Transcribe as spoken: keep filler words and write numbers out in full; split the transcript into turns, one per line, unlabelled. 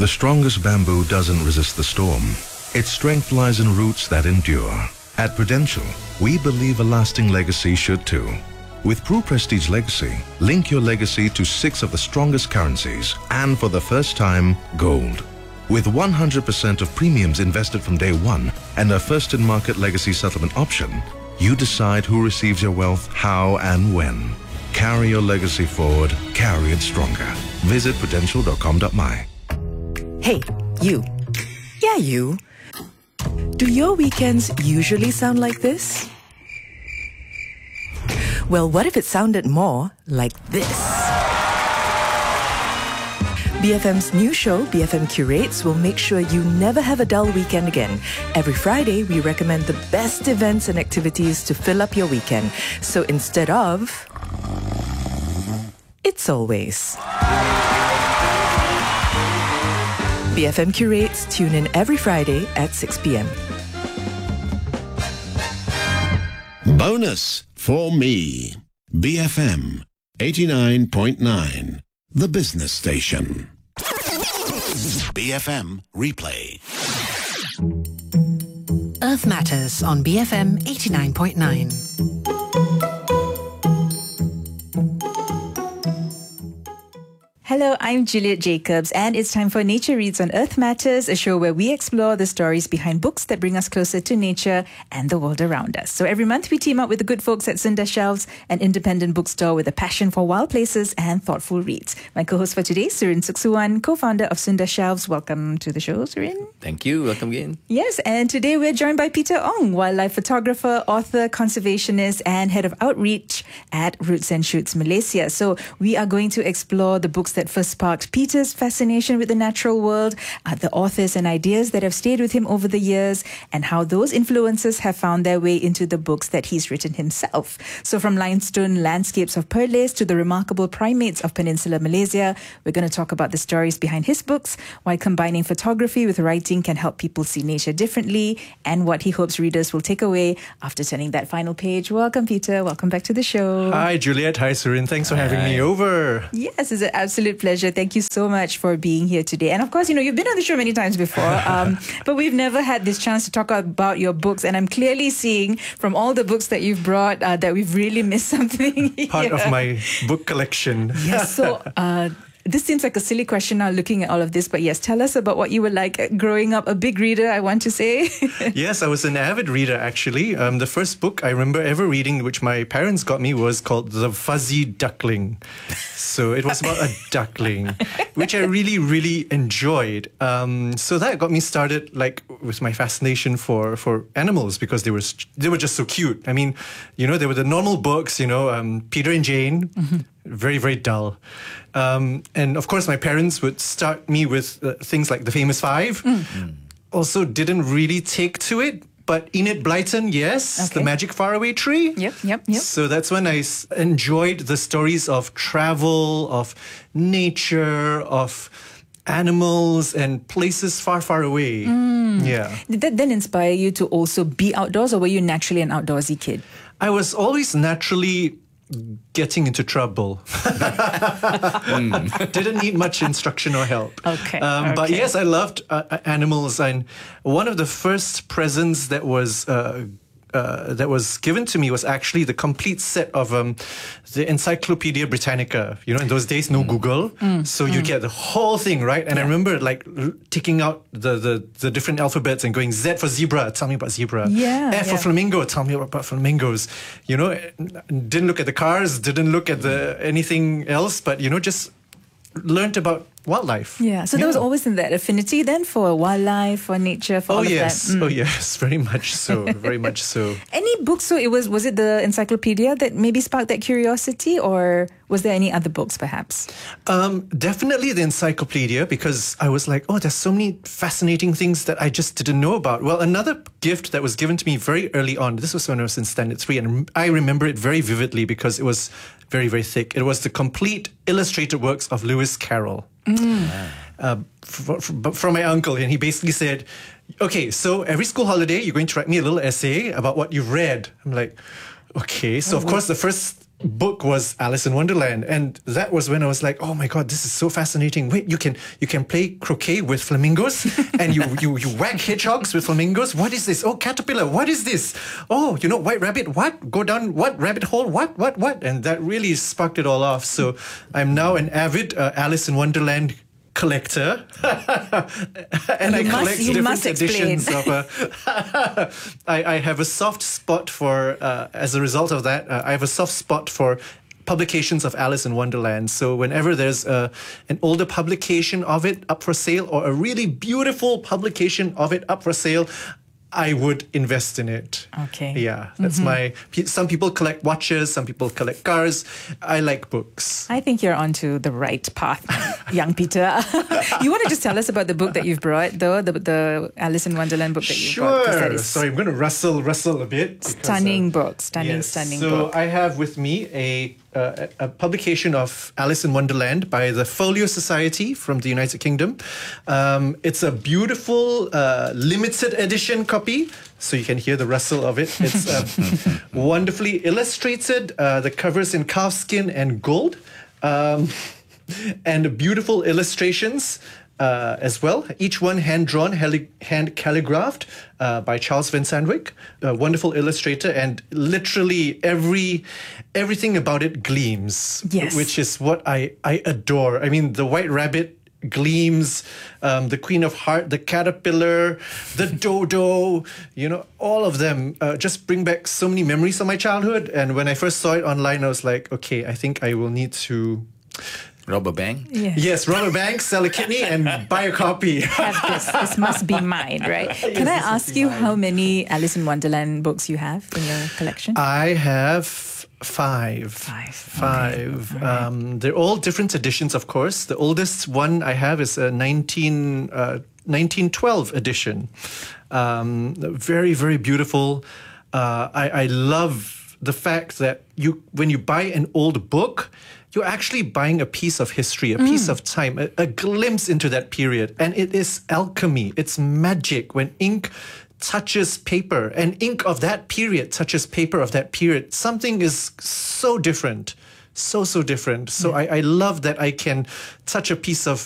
The strongest bamboo doesn't resist the storm. Its strength lies in roots that endure. At Prudential, we believe a lasting legacy should too. With Pru Prestige Legacy, link your legacy to six of the strongest currencies and for the first time, gold. With one hundred percent of premiums invested from day one and a first-in-market legacy settlement option, you decide who receives your wealth, how and when. Carry your legacy forward, carry it stronger. Visit prudential dot com dot my.
Hey, you. Yeah, you. Do your weekends usually sound like this? Well, what if it sounded more like this? B F M's new show, B F M Curates, will make sure you never have a dull weekend again. Every Friday, we recommend the best events and activities to fill up your weekend. So instead of... It's always... B F M Curates, tune in every Friday at six p.m.
Bonus for me. B F M eighty-nine point nine, the business station.
B F M Replay.
Earth Matters on B F M eighty-nine point nine.
Hello, I'm Juliet Jacobs, and it's time for Nature Reads on Earth Matters, a show where we explore the stories behind books that bring us closer to nature and the world around us. So every month we team up with the good folks at Sunda Shelves, an independent bookstore with a passion for wild places and thoughtful reads. My co-host for today, Surin Suksuwan, co-founder of Sunda Shelves. Welcome to the show, Surin.
Thank you. Welcome again.
Yes, and today we're joined by Peter Ong, wildlife photographer, author, conservationist, and head of outreach at Roots and Shoots Malaysia. So we are going to explore the books that first sparked Peter's fascination with the natural world, uh, the authors and ideas that have stayed with him over the years, and how those influences have found their way into the books that he's written himself. So from limestone landscapes of Perlis to the remarkable primates of Peninsular Malaysia, we're going to talk about the stories behind his books, why combining photography with writing can help people see nature differently, and what he hopes readers will take away after turning that final page. Welcome, Peter. Welcome back to the show.
Hi, Juliet. Hi, Surin. Thanks for having
Hi.
me over.
Yes, it's an absolute pleasure. Thank you so much for being here today. And of course, you know, you've been on the show many times before, um, but we've never had this chance to talk about your books. And I'm clearly seeing from all the books that you've brought uh, that we've really missed something here.
Part of my book collection.
Yes, so... Uh, This seems like a silly question now looking at all of this, but yes, tell us about what you were like growing up. A big reader, I want to say.
Yes, I was an avid reader, actually. Um, the first book I remember ever reading, which my parents got me, was called The Fuzzy Duckling. So it was about a duckling, which I really, really enjoyed. Um, so that got me started, like, with my fascination for, for animals, because they were they were just so cute. I mean, you know, they were the normal books, you know, um, Peter and Jane. Mm-hmm. Very, very dull. Um, and of course, my parents would start me with uh, things like The Famous Five. Mm. Mm. Also didn't really take to it. But Enid Blyton, yes. Okay. The Magic Faraway Tree.
Yep, yep, yep.
So that's when I s- enjoyed the stories of travel, of nature, of animals and places far, far away.
Mm.
Yeah.
Did that then inspire you to also be outdoors, or were you naturally an outdoorsy kid?
I was always naturally getting into trouble. mm. Didn't need much instruction or help.
Okay.
Um,
okay.
But yes, I loved uh, animals, and one of the first presents that was uh, uh, that was given to me was actually the complete set of um, the Encyclopedia Britannica. You know, in those days, no mm. Google, mm. so mm. you get the whole thing, right? And yeah. I remember like r- ticking out the, the the different alphabets and going Z for zebra, tell me about zebra.
Yeah.
F
yeah.
for flamingo, tell me about flamingos. You know, didn't look at the cars, didn't look at the anything else, but you know, just learned about wildlife.
Yeah, so
yeah.
there was always that affinity then for wildlife, for nature, for
oh
all
yes.
of that.
Mm. Oh yes, very much so, very much so.
Any books, so it was, was it the encyclopedia that maybe sparked that curiosity, or was there any other books perhaps?
Um, definitely the encyclopedia, because I was like, oh, there's so many fascinating things that I just didn't know about. Well, another gift that was given to me very early on, this was when I was in standard three, and I remember it very vividly because it was very, very thick. It was the complete illustrated works of Lewis Carroll. Mm. Uh, f- f- from my uncle, and he basically said, okay, so every school holiday you're going to write me a little essay about what you've read. I'm like, okay. So oh, of course the first book was Alice in Wonderland, and that was when I was like, oh my god, this is so fascinating. Wait, you can you can play croquet with flamingos, and you you you whack hedgehogs with flamingos. What is this? Oh, caterpillar. What is this? Oh, you know, white rabbit. What? Go down what rabbit hole? What? What? What? And that really sparked it all off. So I'm now an avid uh, Alice in Wonderland collector, and
You
I
must-
collect
you
different
must explain.
editions of. Uh, I, I have a soft spot for. Uh, as a result of that, uh, I have a soft spot for publications of Alice in Wonderland. So whenever there's a, an older publication of it up for sale, or a really beautiful publication of it up for sale, I would invest in it.
Okay.
Yeah, that's my. Some people collect watches, some people collect cars. I like books.
I think you're onto the right path, young Peter. You want to just tell us about the book that you've brought, though, the the Alice in Wonderland book that you've brought? 'cause
Sure.
that is
Sorry, I'm going to rustle, rustle a bit. because,
stunning
uh,
book, stunning,
yes.
stunning
so
book.
I have with me a, uh, a a publication of Alice in Wonderland by the Folio Society from the United Kingdom. Um, it's a beautiful uh, limited edition copy, so you can hear the rustle of it. It's uh, wonderfully illustrated. Uh, the cover's in calfskin and gold, um, and beautiful illustrations. Uh, as well, each one hand-drawn, heli- hand calligraphed uh, by Charles Van Sandwyk, a wonderful illustrator, and literally every everything about it gleams,
Yes.
which is what I, I adore. I mean, the White Rabbit gleams, um, the Queen of Heart, the caterpillar, the dodo, you know, all of them uh, just bring back so many memories of my childhood. And when I first saw it online, I was like, okay, I think I will need to...
Rob a bank?
Yes.
Yes, rob a bank, sell a kidney, and buy a copy.
Have this. This must be mine, right? Can I ask you how many Alice in Wonderland books you have in your collection?
I have five.
Five.
Five. Um, they're all different editions, of course. The oldest one I have is a nineteen, uh, nineteen twelve edition. Um, very, very beautiful. Uh, I, I love the fact that you, when you buy an old book, you're actually buying a piece of history, a piece of time, a, a glimpse into that period. And it is alchemy. It's magic when ink touches paper, and ink of that period touches paper of that period. Something is so different. So, so different. So I, I love that I can touch a piece of